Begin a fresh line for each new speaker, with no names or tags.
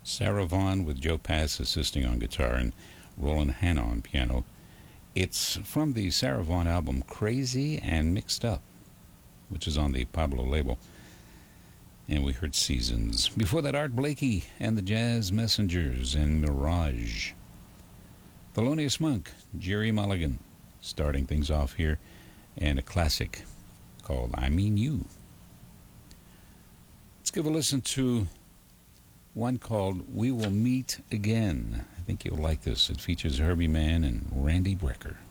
Sarah Vaughan with Joe Pass assisting on guitar and Roland Hanna on piano. It's from the Sarah Vaughan album Crazy and Mixed Up, which is on the Pablo label. And we heard Seasons. Before that, Art Blakey and the Jazz Messengers and Mirage. Thelonious Monk, Jerry Mulligan, starting things off here, and a classic called I Mean You. Let's give a listen to one called We Will Meet Again. I think you'll like this. It features Herbie Mann and Randy Brecker.